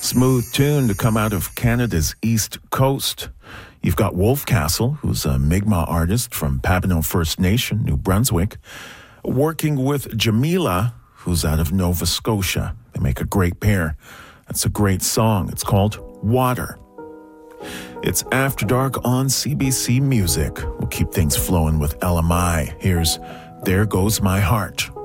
Smooth tune to come out of Canada's East Coast. You've got Wolfcastle, who's a Mi'kmaq artist from Papineau First Nation, New Brunswick, working with Jamila, who's out of Nova Scotia. They make a great pair. That's a great song. It's called Water. It's After Dark on CBC Music. We'll keep things flowing with LMI. Here's There Goes My Heart.